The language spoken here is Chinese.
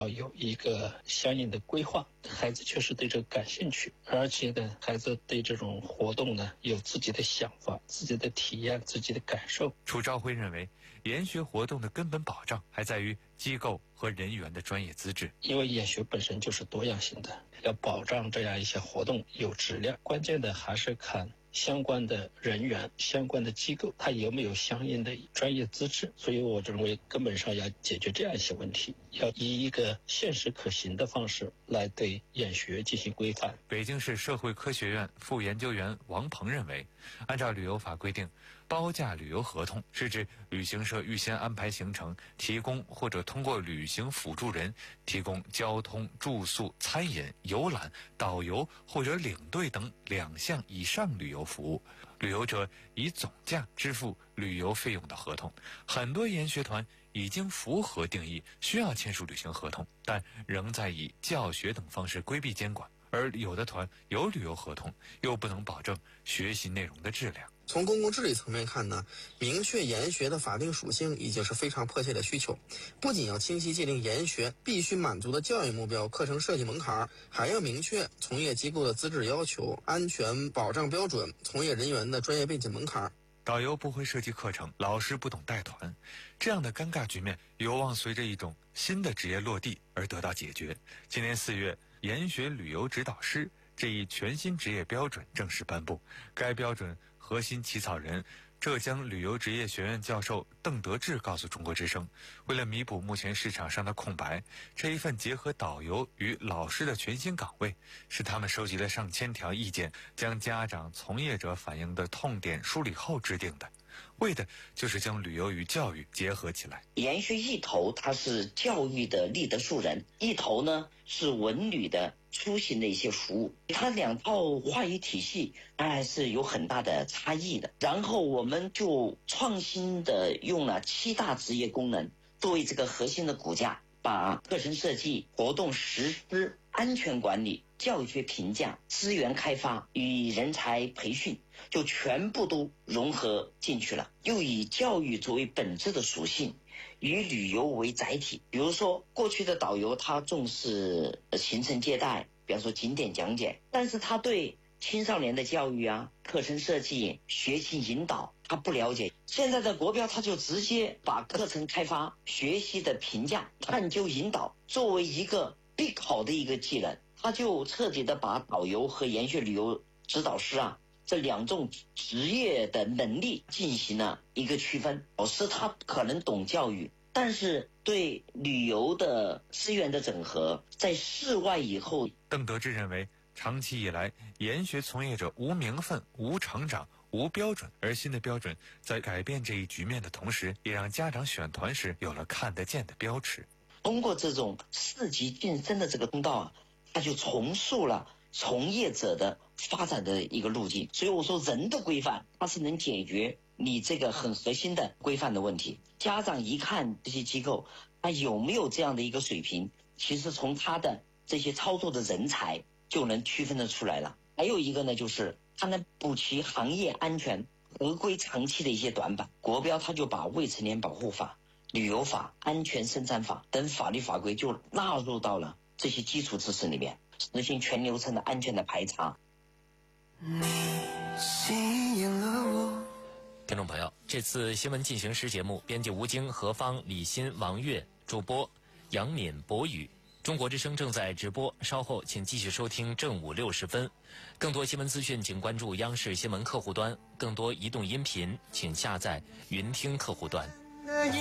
要有一个相应的规划，孩子确实对这个感兴趣，而且呢，孩子对这种活动呢有自己的想法、自己的体验、自己的感受。 楚朝晖认为，研学活动的根本保障还在于机构和人员的专业资质。 因为研学本身就是多样性的，要保障这样一些活动有质量，关键的还是看相关的人员、相关的机构，它有没有相应的专业资质。所以我认为根本上要解决这样一些问题，要以一个现实可行的方式来对研学进行规范。 北京市社会科学院副研究员王鹏认为，按照旅游法规定，包价旅游合同是指旅行社预先安排行程，提供或者通过旅行辅助人提供交通、住宿、餐饮、游览、导游或者领队等2项以上旅游服务，旅游者以总价支付旅游费用的合同。很多研学团已经符合定义，需要签署旅行合同，但仍在以教学等方式规避监管。而有的团有旅游合同，又不能保证学习内容的质量。 从公共治理层面看呢，明确研学的法定属性已经是非常迫切的需求。不仅要清晰界定研学必须满足的教育目标、课程设计门槛，还要明确从业机构的资质要求、安全保障标准、从业人员的专业背景门槛。 导游不会设计课程，老师不懂带团，这样的尴尬局面有望随着一种新的职业落地而得到解决。今年4月，研学旅游指导师这一全新职业标准正式颁布。该标准核心起草人浙江旅游职业学院教授邓德志告诉中国之声，为了弥补目前市场上的空白，这一份结合导游与老师的全新岗位，是他们收集了上千条意见，将家长、从业者反映的痛点梳理后制定的，为的就是将旅游与教育结合起来。 研学一头它是教育的立德树人，一头呢是文旅的出行的一些服务，它2套话语体系当然是有很大的差异的。然后我们就创新的用了7大职业功能作为这个核心的骨架，把课程设计、活动实施、安全管理、教学评价、资源开发与人才培训就全部都融合进去了，又以教育作为本质的属性，以旅游为载体。比如说过去的导游他重视行程接待，比方说景点讲解，但是他对青少年的教育啊、课程设计、学习引导他不了解。现在的国标他就直接把课程开发、学习的评价、探究引导作为一个必考的一个技能，他就彻底的把导游和研学旅游指导师啊这2种职业的能力进行了一个区分。老师他可能懂教育，但是对旅游的资源的整合，在室外以后。 邓德志认为，长期以来，研学从业者无名分、无成长、无标准，而新的标准在改变这一局面的同时，也让家长选团时有了看得见的标尺。 通过这种4级晋升的这个通道啊，它就重塑了从业者的发展的一个路径。所以我说人的规范它是能解决你这个很核心的规范的问题。家长一看这些机构它有没有这样的一个水平，其实从他的这些操作的人才就能区分得出来了。还有一个呢，就是它能补齐行业安全合规长期的一些短板。国标它就把未成年保护法、旅游法、安全生产法等法律法规就纳入到了这些基础知识里面，实行全流程的安全的排查。 你吸引了我。 听众朋友，这次新闻进行时节目，编辑吴京、何芳、李欣、王悦，主播杨敏、博宇。中国之声正在直播，稍后请继续收听正午60分。更多新闻资讯，请关注央视新闻客户端；更多移动音频，请下载云听客户端。